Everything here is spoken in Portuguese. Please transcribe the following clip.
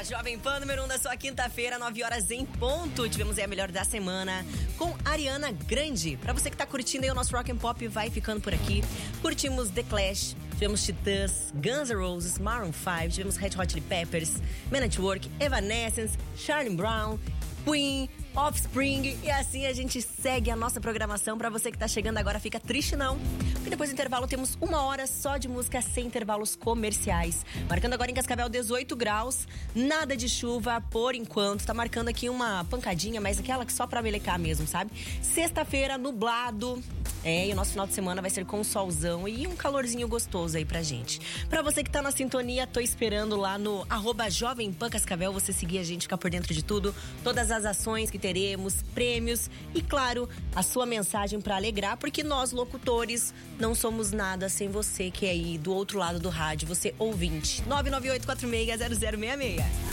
Jovem Pan, número 1 da sua quinta-feira, 9 horas em ponto. Tivemos aí a melhor da semana com Ariana Grande. Pra você que tá curtindo aí o nosso Rock and Pop, vai ficando por aqui. Curtimos The Clash, tivemos Titãs, Guns N' Roses, Maroon 5, tivemos Red Hot Chili Peppers, Men at Work, Evanescence, Charlie Brown, Queen, Offspring, e assim a gente segue a nossa programação. Pra você que tá chegando agora, fica triste não, porque depois do intervalo temos 1 hora só de música sem intervalos comerciais. Marcando agora em Cascavel 18 graus, nada de chuva por enquanto, tá marcando aqui uma pancadinha, mas aquela que só pra melecar mesmo, sabe? Sexta-feira, nublado. E o nosso final de semana vai ser com um solzão e um calorzinho gostoso aí pra gente. Pra você que tá na sintonia, tô esperando lá no @Jovem Pan Cascavel, você seguir a gente, ficar por dentro de tudo, todas as ações que teremos, prêmios e, claro, a sua mensagem pra alegrar, porque nós, locutores, não somos nada sem você que é aí do outro lado do rádio, você ouvinte. 998460066.